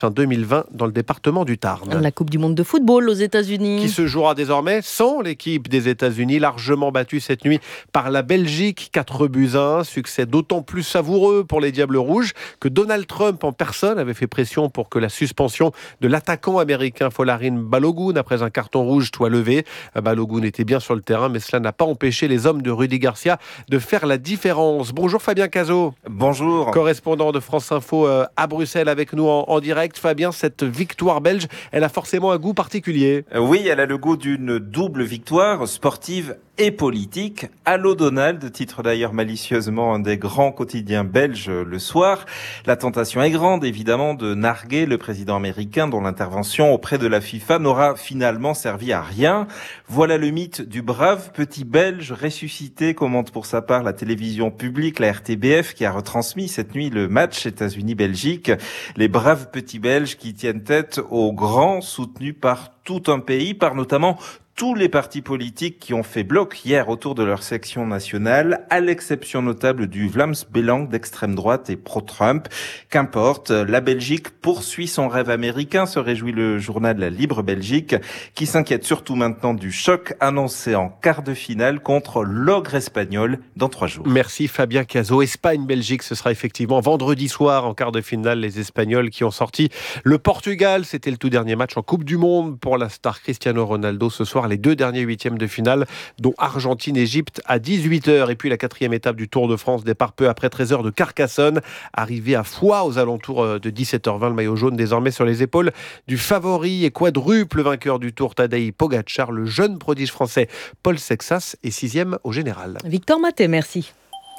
en 2020 dans le département du Tarn. La Coupe du monde de football aux États-Unis. Qui se jouera désormais sans l'équipe des États-Unis, largement battue cette nuit par la Belgique, 4-1. Succès d'autant plus savoureux pour les Diables Rouges que Donald Trump en personne avait fait pression pour que la suspension de l'attaquant américain Folarin Balogun après un carton rouge soit levée. Balogun était bien sur le terrain, mais cela n'a pas empêché les hommes de Rudy Garcia de faire la différence. Bonjour Fabien Cazot. Bonjour. Correspondant de France Info à Bruxelles avec nous en direct. Fabien, cette victoire belge, elle a forcément un goût particulier. Oui, elle a le goût d'une double victoire sportive et politique. Allô Donald, titre d'ailleurs malicieusement un des grands quotidiens belges le soir. La tentation est grande, évidemment, de narguer le président américain dont l'intervention auprès de la FIFA n'aura finalement servi à rien. Voilà le mythe du brave petit belge ressuscité, commente pour sa part la télévision publique, la RTBF, qui a retransmis cette nuit le match États-Unis-Belgique. Les braves petits belges qui tiennent tête aux grands soutenus par tout un pays, par notamment tous les partis politiques qui ont fait bloc hier autour de leur section nationale, à l'exception notable du Vlaams Belang d'extrême droite et pro-Trump. Qu'importe, la Belgique poursuit son rêve américain, se réjouit le journal La Libre Belgique, qui s'inquiète surtout maintenant du choc annoncé en quart de finale contre l'ogre espagnol dans 3 jours. Merci Fabien Cazot. Espagne-Belgique, ce sera effectivement vendredi soir en quart de finale. Les Espagnols qui ont sorti le Portugal. C'était le tout dernier match en Coupe du Monde pour la star Cristiano Ronaldo ce soir. Les 2 derniers huitièmes de finale, dont Argentine-Égypte à 18h. Et puis la 4e étape du Tour de France, départ peu après 13h de Carcassonne. Arrivé à Foix aux alentours de 17h20, le maillot jaune désormais sur les épaules du favori et quadruple vainqueur du Tour Tadej Pogacar. Le jeune prodige français Paul Sexas est 6e au général. Victor Maté, merci.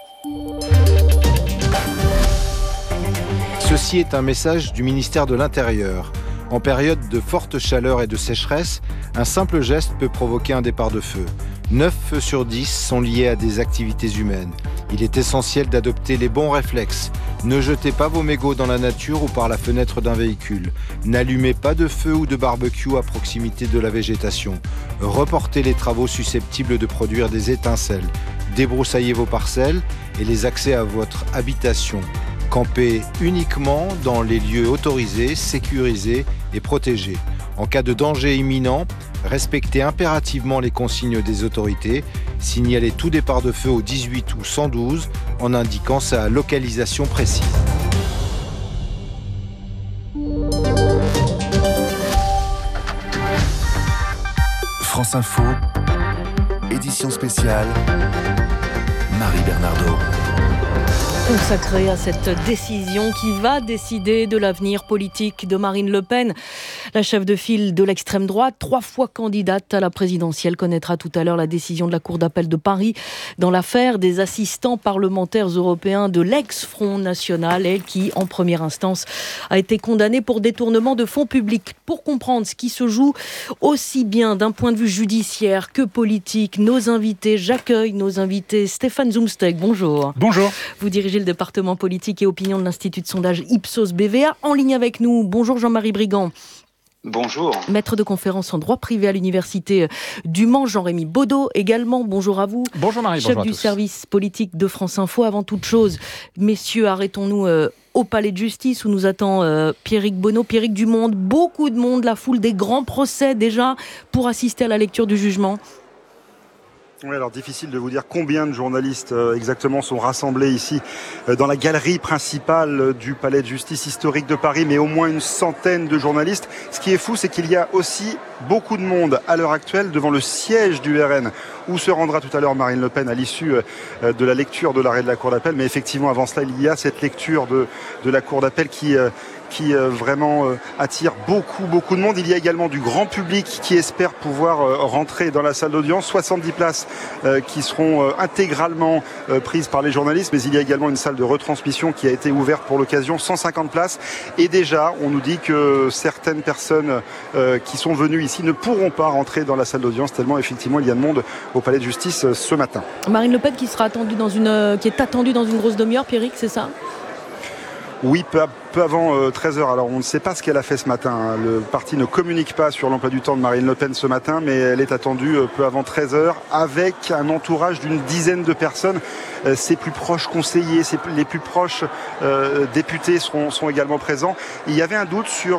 Ceci est un message du ministère de l'Intérieur. En période de forte chaleur et de sécheresse, un simple geste peut provoquer un départ de feu. 9 feux sur 10 sont liés à des activités humaines. Il est essentiel d'adopter les bons réflexes. Ne jetez pas vos mégots dans la nature ou par la fenêtre d'un véhicule. N'allumez pas de feu ou de barbecue à proximité de la végétation. Reportez les travaux susceptibles de produire des étincelles. Débroussaillez vos parcelles et les accès à votre habitation. Campez uniquement dans les lieux autorisés, sécurisés et protégés. En cas de danger imminent, respectez impérativement les consignes des autorités. Signalez tout départ de feu au 18 ou 112 en indiquant sa localisation précise. France Info, édition spéciale, Marie Bernardo. Consacré à cette décision qui va décider de l'avenir politique de Marine Le Pen. La chef de file de l'extrême droite, 3 fois candidate à la présidentielle, connaîtra tout à l'heure la décision de la Cour d'appel de Paris dans l'affaire des assistants parlementaires européens de l'ex-Front National, elle qui, en première instance, a été condamnée pour détournement de fonds publics. Pour comprendre ce qui se joue aussi bien d'un point de vue judiciaire que politique, j'accueille nos invités. Stéphane Zumsteg, bonjour. Bonjour. Vous dirigez le département politique et opinion de l'Institut de sondage Ipsos BVA. En ligne avec nous, bonjour Jean-Marie Brigand. Bonjour. Maître de conférence en droit privé à l'université du Mans, Jean-Rémy Baudot également. Bonjour à vous. Bonjour Marie, chef bonjour à du tous. service politique de France Info. Avant toute chose, messieurs, arrêtons-nous au palais de justice où nous attend Pierrick Bonneau. Pierrick, du monde, beaucoup de monde, la foule des grands procès déjà pour assister à la lecture du jugement. Oui, alors difficile de vous dire combien de journalistes exactement sont rassemblés ici dans la galerie principale du palais de justice historique de Paris, mais au moins une centaine de journalistes. Ce qui est fou, c'est qu'il y a aussi beaucoup de monde à l'heure actuelle devant le siège du RN où se rendra tout à l'heure Marine Le Pen à l'issue de la lecture de l'arrêt de la Cour d'appel. Mais effectivement, avant cela, il y a cette lecture de la Cour d'appel qui vraiment attire beaucoup de monde. Il y a également du grand public qui espère pouvoir rentrer dans la salle d'audience. 70 places qui seront intégralement prises par les journalistes, mais il y a également une salle de retransmission qui a été ouverte pour l'occasion, 150 places. Et déjà, on nous dit que certaines personnes qui sont venues ici ne pourront pas rentrer dans la salle d'audience, tellement effectivement il y a de monde au palais de justice ce matin. Marine Le Pen qui est attendue dans une grosse demi-heure, Pierrick, c'est ça ? Oui, peu avant 13h. Alors on ne sait pas ce qu'elle a fait ce matin. Le parti ne communique pas sur l'emploi du temps de Marine Le Pen ce matin, mais elle est attendue peu avant 13h avec un entourage d'une dizaine de personnes. Ses plus proches conseillers, les plus proches députés seront également présents. Il y avait un doute sur